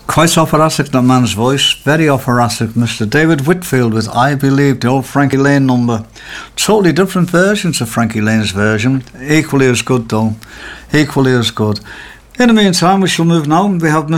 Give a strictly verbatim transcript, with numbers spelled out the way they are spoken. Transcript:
Quite operatic, that man's voice. Very operatic. Mister David Whitfield with I Believe, the old Frankie Lane number. Totally different version to Frankie Lane's version. Equally as good though. Equally as good. In the meantime, we shall move now. We have